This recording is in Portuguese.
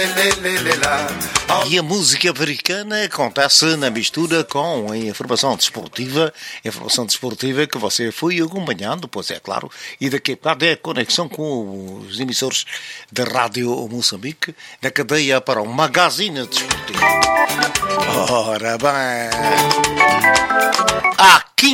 E a música africana acontece na mistura com a informação desportiva que você foi acompanhando, pois é claro, e daqui a bocado é a conexão com os emissores da Rádio Moçambique, da cadeia para o Magazine Desportivo. Ora bem...